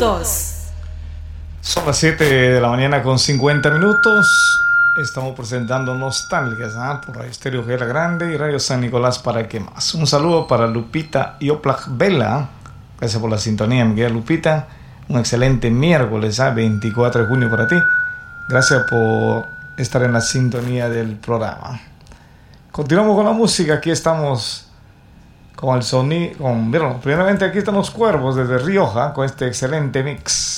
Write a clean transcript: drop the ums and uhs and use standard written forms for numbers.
minutos. Son las 7 de la mañana con 50 minutos. Estamos presentando Nostalgias por Radio Estéreo Gela Grande y Radio San Nicolás para qué más. Un saludo para Lupita y Oplach Vela. Gracias por la sintonía, mi querida Lupita. Un excelente miércoles, 24 de junio para ti. Gracias por estar en la sintonía del programa. Continuamos con la música. Aquí estamos con el sonido. Primeramente aquí están los Cuervos desde Rioja con este excelente mix.